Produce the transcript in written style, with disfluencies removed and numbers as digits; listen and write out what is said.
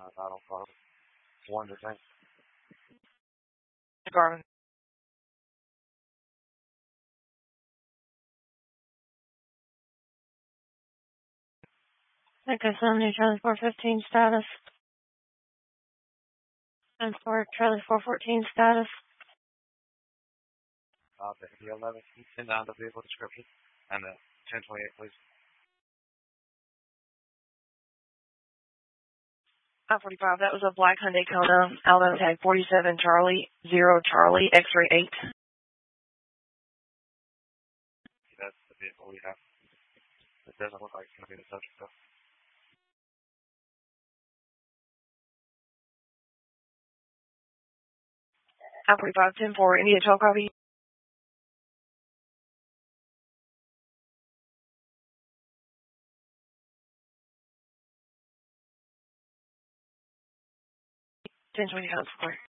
I don't know. One to think. Garmin. Echo Sunday, Charlie 415 status. And for Charlie 414 status. The 11, send down the vehicle description and the 1028, please. I-45, that was a black Hyundai Kona, Alabama tag 47 Charlie, 0 Charlie, X-ray 8. That's the vehicle we have. It doesn't look like it's going to be the subject, though. I-45, 10-4, India 12 copy. Potentially Square.